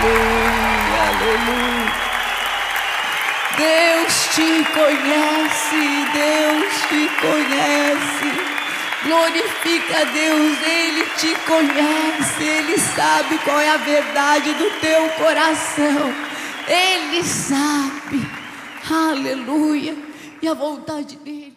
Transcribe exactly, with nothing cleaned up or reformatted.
aleluia, aleluia. Deus te conhece, Deus te conhece. Glorifica a Deus, Ele te conhece, Ele sabe qual é a verdade do teu coração. Ele sabe, aleluia, e a vontade dEle.